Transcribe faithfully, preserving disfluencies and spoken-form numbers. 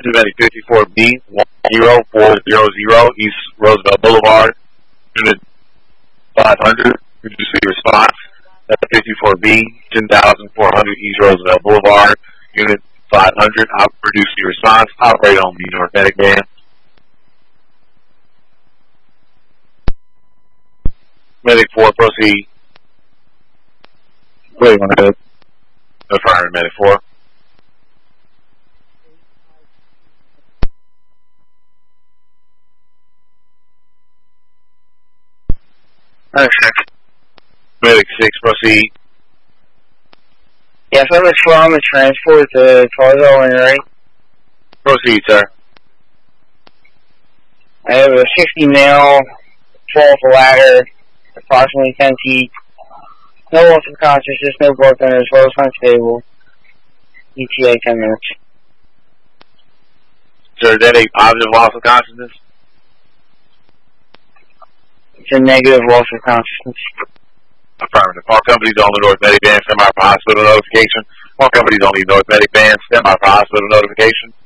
engine medic fifty-four B, one zero four zero zero, East Roosevelt Boulevard, unit five hundred, emergency response. That's fifty-four B, ten thousand four hundred, East Roosevelt Boulevard, unit five hundred, emergency response. Operate on the North Medic Band. Medic four, proceed. Wait one minute. Affirmative, Medic four. Medic six. Medic six, proceed. Yes, I'm a trauma transport to Carswell and right. Proceed, sir. I have a sixty male, fall off a ladder, approximately ten feet. No loss of consciousness, no blood thinner, as well as unstable. E T A ten minutes. Sir, is that a positive loss of consciousness? It's a negative loss of consciousness. Affirmative. All companies only North Medic Band, stand by for hospital notification. All companies only North Medic Band, stand by for hospital notification.